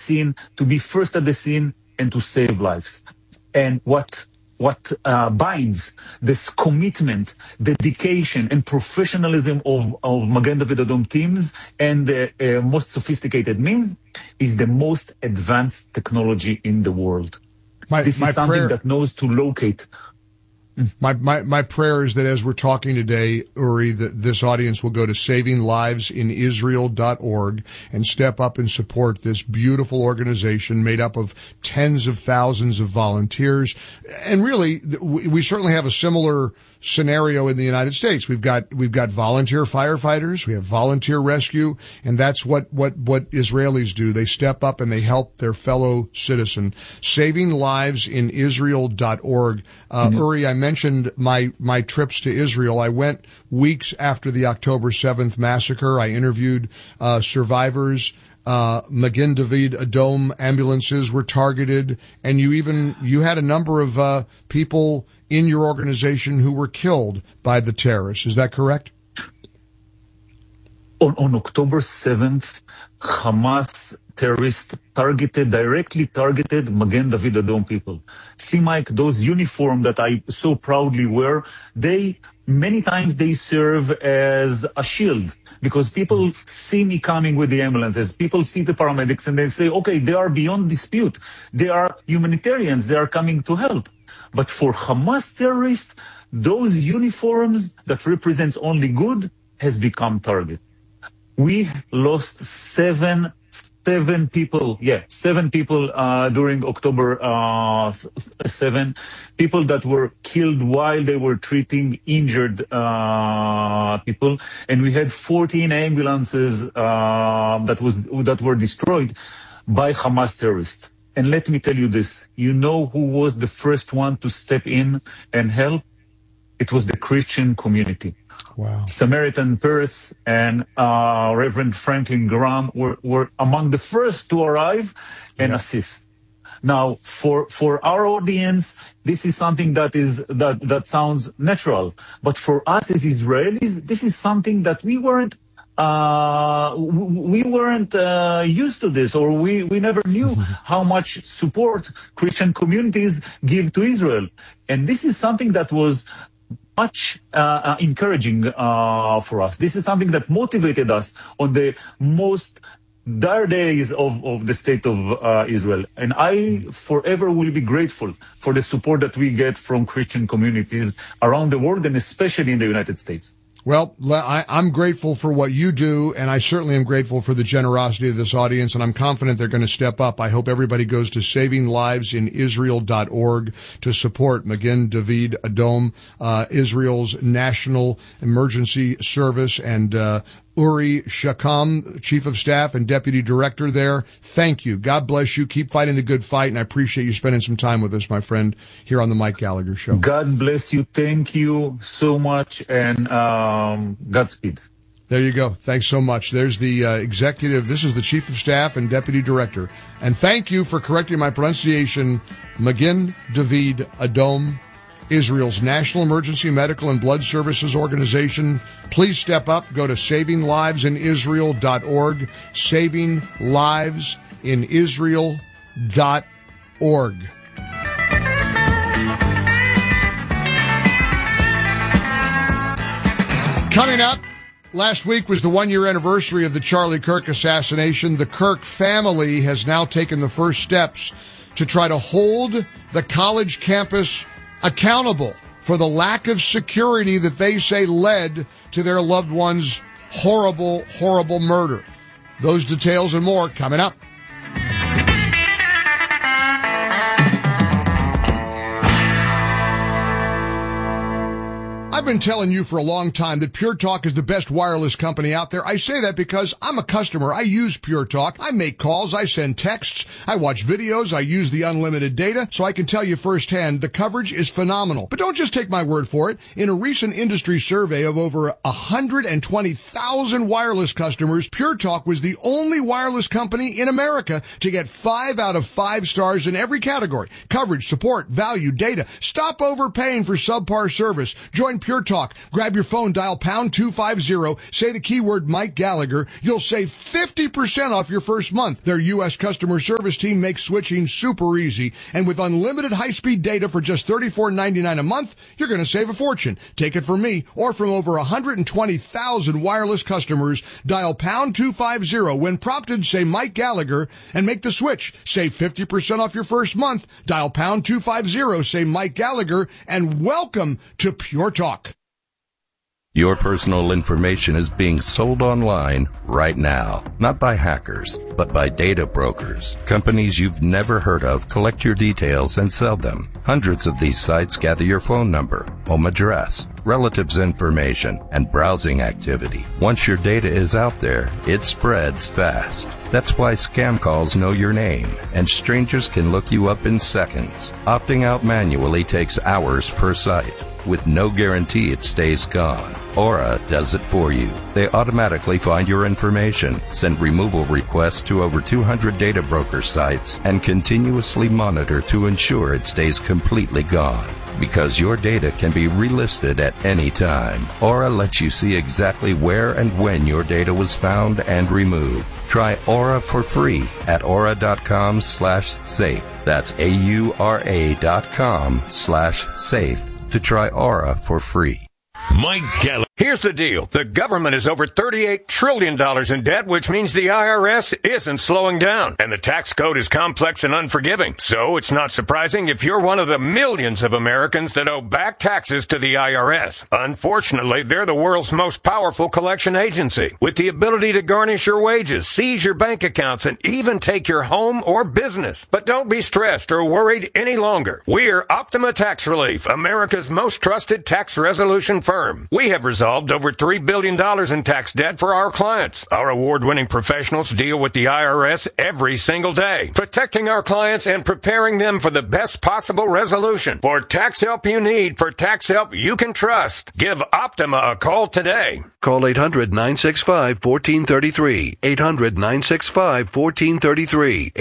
scene, to be first at the scene, and to save lives. And what binds this commitment, dedication, and professionalism of Magen David Adom teams and the most sophisticated means is the most advanced technology in the world. This is something that knows to locate. My prayer is that as we're talking today, Uri, that this audience will go to savinglivesinisrael.org and step up and support this beautiful organization made up of tens of thousands of volunteers. And really, we certainly have a similar scenario in the United States. We've got volunteer firefighters, we have volunteer rescue, and that's what Israelis do. They step up and they help their fellow citizen. Savinglivesinisrael.org. Uri, I mentioned my trips to Israel. I went weeks after the October 7th massacre. I interviewed survivors. Magen David Adom ambulances were targeted, and you had a number of people in your organization who were killed by the terrorists. Is that correct? On October 7th, Hamas terrorists directly targeted Magen David Adom people. See, Mike, those uniforms that I so proudly wear, many times they serve as a shield because people see me coming with the ambulances. People see the paramedics and they say, okay, they are beyond dispute. They are humanitarians. They are coming to help. But for Hamas terrorists, those uniforms that represents only good has become target. We lost seven people during October 7, people that were killed while they were treating injured people, and we had 14 ambulances that were destroyed by Hamas terrorists. And let me tell you this, you know who was the first one to step in and help? It was the Christian community. Wow. Samaritan Purse and Reverend Franklin Graham were among the first to arrive and assist. Now, for our audience, this is something that sounds natural. But for us as Israelis, this is something that we weren't used to this, or we never knew how much support Christian communities give to Israel. And this is something that was much encouraging for us. This is something that motivated us on the most dire days of the state of Israel. And I forever will be grateful for the support that we get from Christian communities around the world and especially in the United States. Well, I'm grateful for what you do, and I certainly am grateful for the generosity of this audience, and I'm confident they're going to step up. I hope everybody goes to savinglivesinisrael.org to support Magen David Adom, Israel's National Emergency Service, and Uri Shakam, Chief of Staff and Deputy Director there. Thank you. God bless you. Keep fighting the good fight, and I appreciate you spending some time with us, my friend, here on the Mike Gallagher Show. God bless you. Thank you so much, and Godspeed. There you go. Thanks so much. There's the executive. This is the Chief of Staff and Deputy Director. And thank you for correcting my pronunciation, Magen David Adom, Israel's National Emergency Medical and Blood Services Organization. Please step up. Go to savinglivesinisrael.org, savinglivesinisrael.org. Coming up, last week was the one-year anniversary of the Charlie Kirk assassination. The Kirk family has now taken the first steps to try to hold the college campus accountable for the lack of security that they say led to their loved one's horrible, horrible murder. Those details and more coming up. I've been telling you for a long time that Pure Talk is the best wireless company out there. I say that because I'm a customer. I use Pure Talk. I make calls. I send texts. I watch videos. I use the unlimited data. So I can tell you firsthand, the coverage is phenomenal. But don't just take my word for it. In a recent industry survey of over 120,000 wireless customers, Pure Talk was the only wireless company in America to get 5 out of 5 stars in every category. Coverage, support, value, data. Stop overpaying for subpar service. Join Pure Pure Talk. Grab your phone, dial pound 250, say the keyword Mike Gallagher. You'll save 50% off your first month. Their U.S. customer service team makes switching super easy. And with unlimited high-speed data for just $34.99 a month, you're going to save a fortune. Take it from me or from over 120,000 wireless customers. Dial pound 250. When prompted, say Mike Gallagher and make the switch. Save 50% off your first month. Dial pound 250, say Mike Gallagher, and welcome to Pure Talk. Your personal information is being sold online right now, not by hackers, but by data brokers. Companies you've never heard of collect your details and sell them. Hundreds of these sites gather your phone number, home address, relatives' information, and browsing activity. Once your data is out there, it spreads fast. That's why scam calls know your name, and strangers can look you up in seconds. Opting out manually takes hours per site, with no guarantee it stays gone. Aura does it for you. They automatically find your information, send removal requests to over 200 data broker sites, and continuously monitor to ensure it stays completely gone. Because your data can be relisted at any time, Aura lets you see exactly where and when your data was found and removed. Try Aura for free at aura.com/safe. That's AURA.com/safe to try Aura for free. Mike Gallagher. Here's the deal. The government is over $38 trillion in debt, which means the IRS isn't slowing down. And the tax code is complex and unforgiving. So it's not surprising if you're one of the millions of Americans that owe back taxes to the IRS. Unfortunately, they're the world's most powerful collection agency, with the ability to garnish your wages, seize your bank accounts, and even take your home or business. But don't be stressed or worried any longer. We're Optima Tax Relief, America's most trusted tax resolution firm. We have resolved over $3 billion in tax debt for our clients. Our award-winning professionals deal with the IRS every single day, protecting our clients and preparing them for the best possible resolution. For tax help you need, for tax help you can trust, give Optima a call today. Call 800-965-1433. 800-965-1433.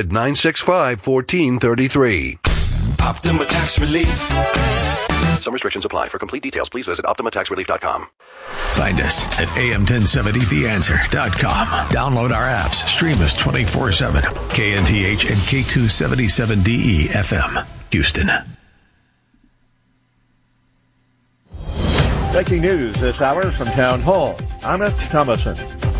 800-965-1433. Optima Tax Relief. Some restrictions apply. For complete details, please visit OptimaTaxRelief.com. Find us at am1070theanswer.com. Download our apps. Stream us 24/7. KNTH and K277DE FM, Houston. Breaking news this hour from Town Hall. Amit Thomason.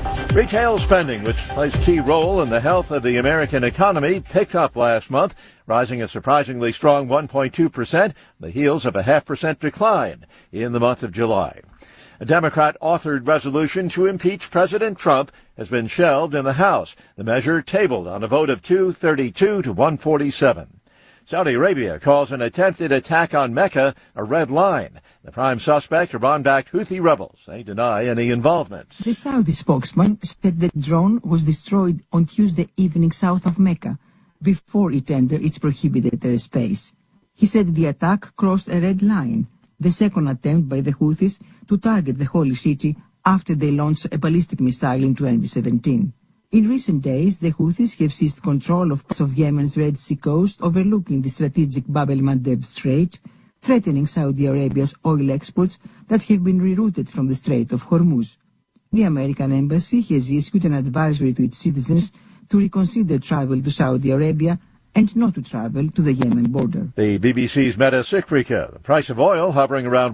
Retail spending, which plays a key role in the health of the American economy, picked up last month, rising a surprisingly strong 1.2%, on the heels of a 0.5% decline in the month of July. A Democrat-authored resolution to impeach President Trump has been shelved in the House, the measure tabled on a vote of 232 to 147. Saudi Arabia calls an attempted attack on Mecca a red line. The prime suspect, Iran-backed Houthi rebels. They deny any involvement. The Saudi spokesman said the drone was destroyed on Tuesday evening south of Mecca, before it entered its prohibited airspace. He said the attack crossed a red line, the second attempt by the Houthis to target the holy city after they launched a ballistic missile in 2017. In recent days, the Houthis have seized control of Yemen's Red Sea coast, overlooking the strategic Bab el-Mandeb Strait, threatening Saudi Arabia's oil exports that have been rerouted from the Strait of Hormuz. The American embassy has issued an advisory to its citizens to reconsider travel to Saudi Arabia and not to travel to the Yemen border. The BBC's Meta Sikrika. The price of oil hovering around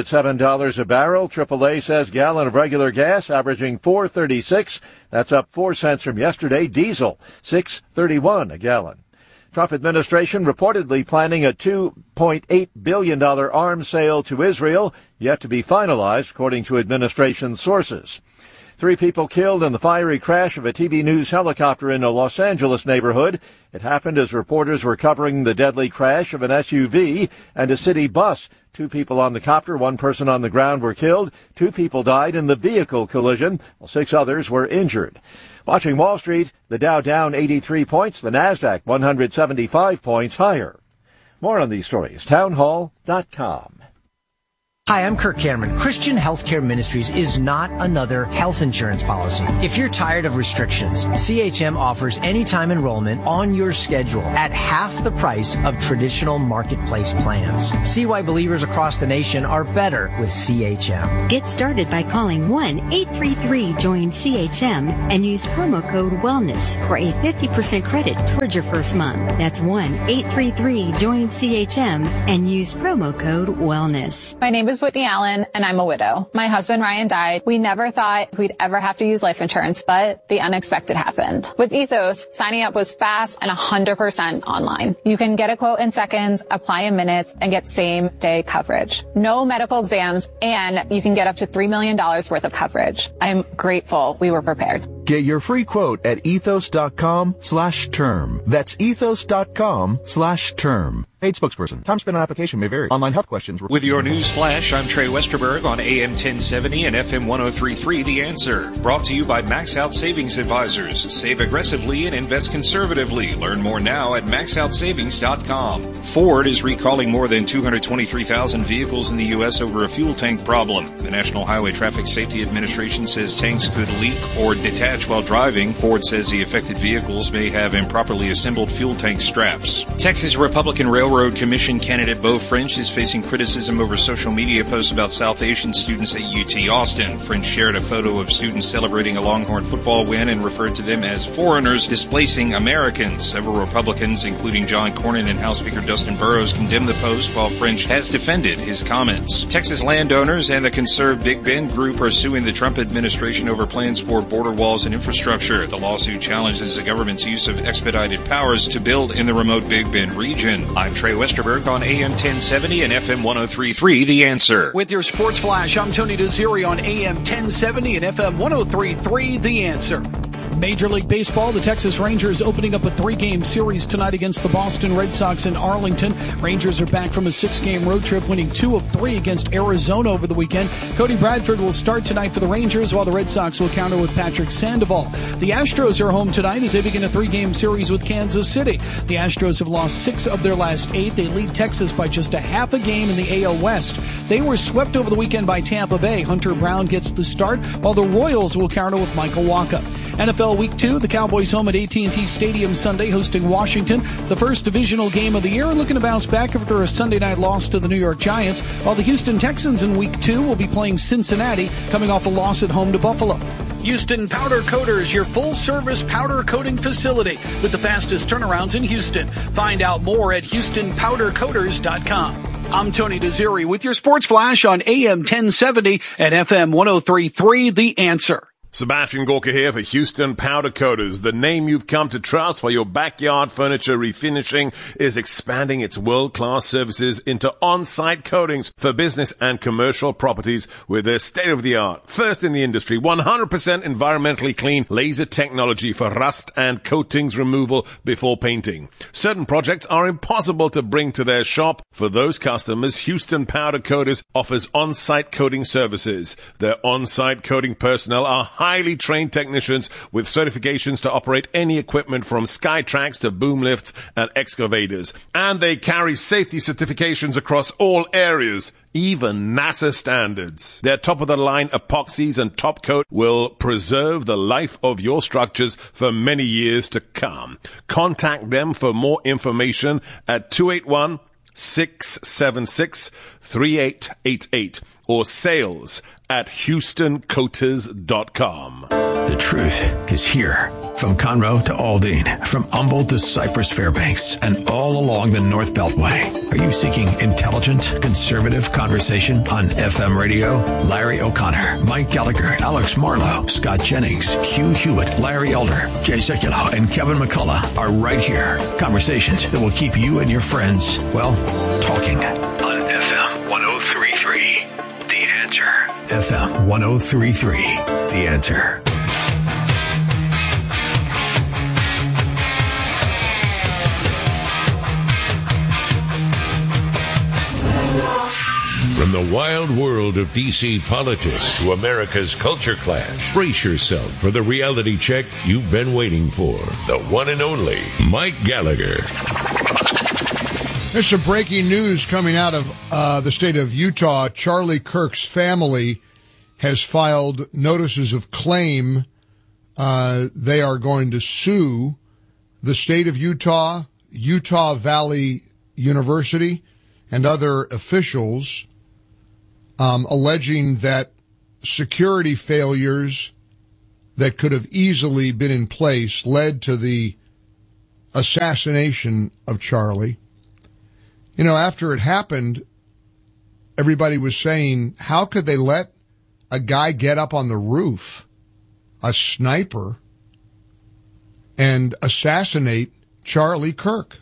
$107 a barrel. AAA says gallon of regular gas averaging $4.36. That's up 4 cents from yesterday. Diesel, $6.31 a gallon. Trump administration reportedly planning a $2.8 billion arms sale to Israel, yet to be finalized, according to administration sources. 3 people killed in the fiery crash of a TV News helicopter in a Los Angeles neighborhood. It happened as reporters were covering the deadly crash of an SUV and a city bus. 2 people on the copter, 1 person on the ground were killed. 2 people died in the vehicle collision, while 6 others were injured. Watching Wall Street, the Dow down 83 points, the Nasdaq 175 points higher. More on these stories, townhall.com. Hi, I'm Kirk Cameron. Christian Healthcare Ministries is not another health insurance policy. If you're tired of restrictions, CHM offers anytime enrollment on your schedule at half the price of traditional marketplace plans. See why believers across the nation are better with CHM. Get started by calling 1-833-JOIN-CHM and use promo code WELLNESS for a 50% credit towards your first month. That's 1-833-JOIN-CHM and use promo code WELLNESS. My name is Whitney Allen, and I'm a widow. My husband Ryan died. We never thought we'd ever have to use life insurance, but the unexpected happened. With Ethos, signing up was fast and 100% online. You can get a quote in seconds, apply in minutes, and get same-day coverage. No medical exams, and you can get up to $3 million worth of coverage. I'm grateful we were prepared. Get your free quote at ethos.com/term. That's ethos.com/term. Paid spokesperson. Time spent on application may vary. Online health questions. With your news flash, I'm Trey Westerberg on AM 1070 and FM 103.3 The Answer. Brought to you by Max Out Savings Advisors. Save aggressively and invest conservatively. Learn more now at maxoutsavings.com. Ford is recalling more than 223,000 vehicles in the U.S. over a fuel tank problem. The National Highway Traffic Safety Administration says tanks could leak or detach while driving. Ford says the affected vehicles may have improperly assembled fuel tank straps. Texas Republican Railroad Commission candidate Beau French is facing criticism over social media posts about South Asian students at UT Austin. French shared a photo of students celebrating a Longhorn football win and referred to them as foreigners displacing Americans. Several Republicans, including John Cornyn and House Speaker Dustin Burrows, condemned the post, while French has defended his comments. Texas landowners and the conservative Big Bend group are suing the Trump administration over plans for border walls and infrastructure. The lawsuit challenges the government's use of expedited powers to build in the remote Big Bend region. I'm Trey Westerberg on AM 1070 and FM 103.3 The Answer. With your sports flash, I'm Tony Desiri on AM 1070 and FM 103.3 The Answer. Major League Baseball, the Texas Rangers opening up a 3-game series tonight against the Boston Red Sox in Arlington. Rangers are back from a 6-game road trip, winning 2 of 3 against Arizona over the weekend. Cody Bradford will start tonight for the Rangers, while the Red Sox will counter with Patrick Sandoval. The Astros are home tonight as they begin a 3-game series with Kansas City. The Astros have lost 6 of their last 8. They lead Texas by just a half a game in the AL West. They were swept over the weekend by Tampa Bay. Hunter Brown gets the start, while the Royals will counter with Michael Wacha. NFL Week 2, the Cowboys home at AT&T Stadium Sunday, hosting Washington, the first divisional game of the year, and looking to bounce back after a Sunday night loss to the New York Giants, while the Houston Texans in Week 2 will be playing Cincinnati, coming off a loss at home to Buffalo. Houston Powder Coaters, your full-service powder coating facility with the fastest turnarounds in Houston. Find out more at HoustonPowderCoaters.com. I'm Tony Desiri with your Sports Flash on AM 1070 and FM 103.3 The Answer. Sebastian Gorka here for Houston Powder Coaters. The name you've come to trust for your backyard furniture refinishing is expanding its world-class services into on-site coatings for business and commercial properties with their state-of-the-art, first in the industry, 100% environmentally clean laser technology for rust and coatings removal before painting. Certain projects are impossible to bring to their shop. For those customers, Houston Powder Coaters offers on-site coating services. Their on-site coating personnel are highly trained technicians with certifications to operate any equipment from Skytrax to boom lifts and excavators. And they carry safety certifications across all areas, even NASA standards. Their top-of-the-line epoxies and top coat will preserve the life of your structures for many years to come. Contact them for more information at 281-676-3888 or sales at HoustonCoaters.com. The truth is here. From Conroe to Aldine, from Humboldt to Cypress Fairbanks, and all along the North Beltway. Are you seeking intelligent, conservative conversation on FM radio? Larry O'Connor, Mike Gallagher, Alex Marlowe, Scott Jennings, Hugh Hewitt, Larry Elder, Jay Sekulow, and Kevin McCullough are right here. Conversations that will keep you and your friends, well, talking. On FM 103.3, The Answer. FM 103.3, The Answer. From the wild world of D.C. politics to America's culture clash, brace yourself for the reality check you've been waiting for. The one and only Mike Gallagher. There's some breaking news coming out of the state of Utah. Charlie Kirk's family has filed notices of claim. They are going to sue the state of Utah, Utah Valley University, and other officials, alleging that security failures that could have easily been in place led to the assassination of Charlie. You know, after it happened, everybody was saying, how could they let a guy get up on the roof, a sniper, and assassinate Charlie Kirk?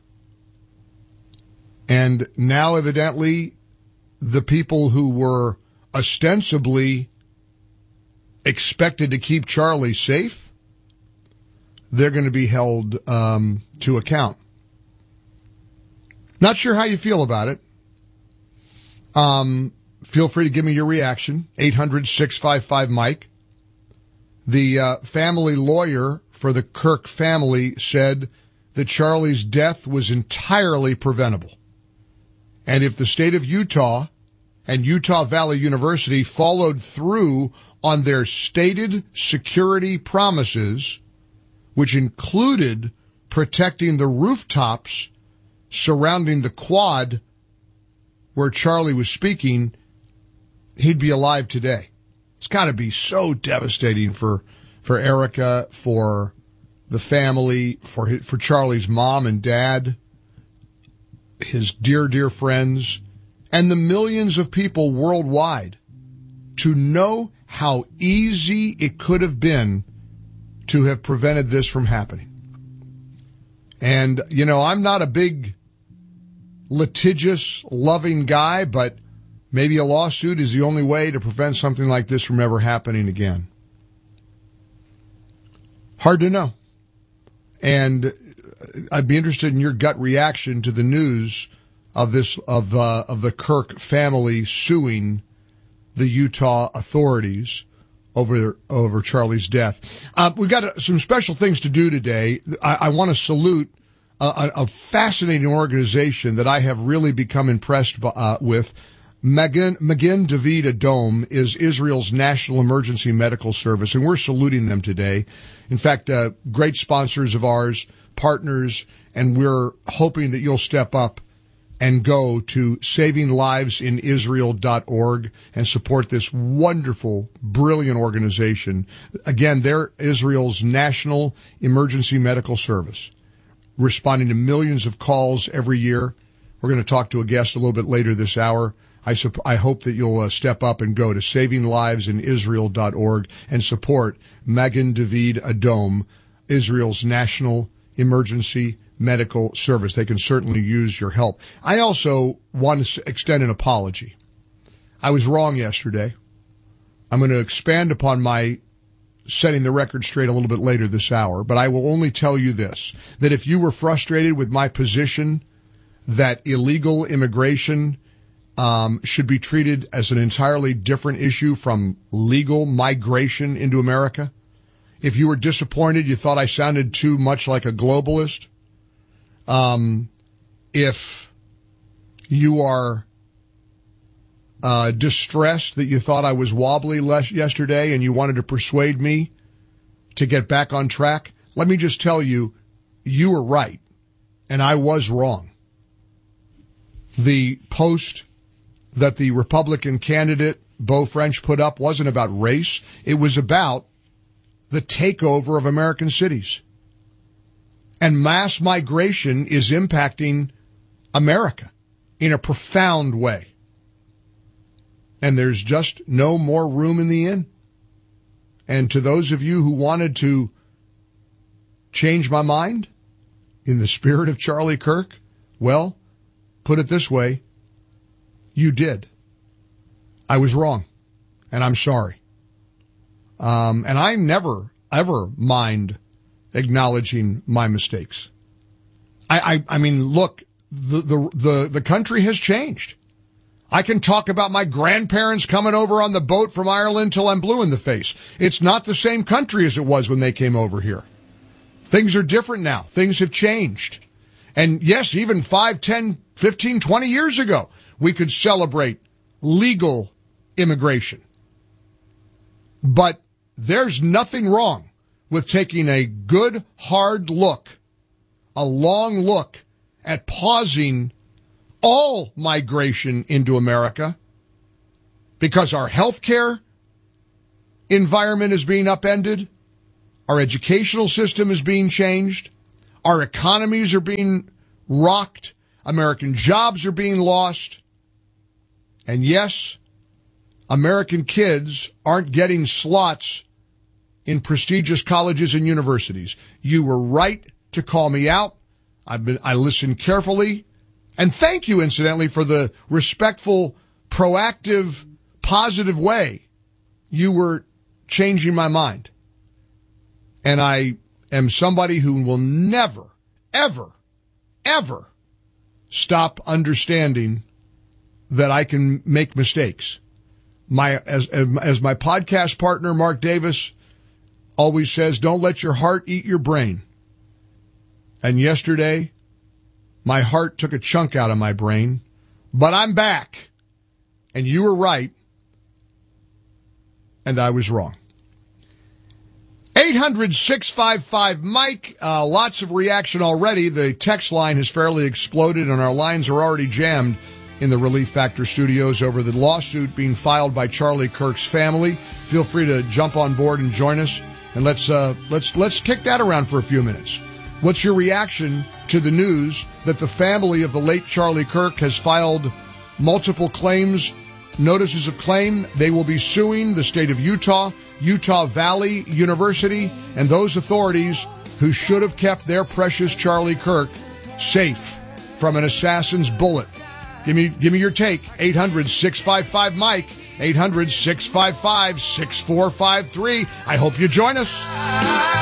And now, evidently, the people who were ostensibly expected to keep Charlie safe, they're going to be held to account. Not sure how you feel about it. Feel free to give me your reaction. 800-655-MIKE. The family lawyer for the Kirk family said that Charlie's death was entirely preventable. And if the state of Utah and Utah Valley University followed through on their stated security promises, which included protecting the rooftops surrounding the quad where Charlie was speaking, he'd be alive today. It's got to be so devastating for Erica, for the family, for Charlie's mom and dad, his dear, dear friends, and the millions of people worldwide to know how easy it could have been to have prevented this from happening. And, you know, I'm not a big litigious, loving guy, but maybe a lawsuit is the only way to prevent something like this from ever happening again. Hard to know. And I'd be interested in your gut reaction to the news of this, of the Kirk family suing the Utah authorities over Charlie's death. We've got some special things to do today. I want to salute a fascinating organization that I have really become impressed with. Magen David Adom is Israel's national emergency medical service, and we're saluting them today. In fact, great sponsors of ours, partners, and we're hoping that you'll step up and go to savinglivesinisrael.org and support this wonderful, brilliant organization. Again, they're Israel's national emergency medical service, responding to millions of calls every year. We're going to talk to a guest a little bit later this hour. I hope that you'll step up and go to savinglivesinisrael.org and support Magen David Adom, Israel's national emergency medical service. They can certainly use your help. I also want to extend an apology. I was wrong yesterday. I'm going to expand upon my setting the record straight a little bit later this hour, but I will only tell you this, that if you were frustrated with my position that illegal immigration should be treated as an entirely different issue from legal migration into America, if you were disappointed, you thought I sounded too much like a globalist, if you are distressed that you thought I was wobbly yesterday and you wanted to persuade me to get back on track, let me just tell you, you were right, and I was wrong. The post that the Republican candidate, Beau French, put up wasn't about race. It was about the takeover of American cities. And mass migration is impacting America in a profound way. And there's just no more room in the inn. And to those of you who wanted to change my mind in the spirit of Charlie Kirk, well, put it this way, you did. I was wrong, and I'm sorry. And I never, ever mind acknowledging my mistakes. I mean, look, the country has changed. I can talk about my grandparents coming over on the boat from Ireland till I'm blue in the face. It's not the same country as it was when they came over here. Things are different now. Things have changed. And yes, even 5, 10, 15, 20 years ago, we could celebrate legal immigration. But there's nothing wrong with taking a good, hard look, a long look at pausing all migration into America because our healthcare environment is being upended, our educational system is being changed, our economies are being rocked, American jobs are being lost, and yes, American kids aren't getting slots in prestigious colleges and universities. You were right to call me out. I listened carefully. And thank you, incidentally, for the respectful, proactive, positive way you were changing my mind. And I am somebody who will never, ever, ever stop understanding that I can make mistakes. As my podcast partner, Mark Davis, always says, don't let your heart eat your brain. And yesterday, my heart took a chunk out of my brain, but I'm back. And you were right, and I was wrong. 800-655-Mike. Lots of reaction already. The text line has fairly exploded, and our lines are already jammed in the Relief Factor studios over the lawsuit being filed by Charlie Kirk's family. Feel free to jump on board and join us, and let's kick that around for a few minutes. What's your reaction to the news that the family of the late Charlie Kirk has filed multiple claims, notices of claim? They will be suing the state of Utah, Utah Valley University, and those authorities who should have kept their precious Charlie Kirk safe from an assassin's bullet. Give me your take. 800-655-Mike. 800-655-6453. I hope you join us.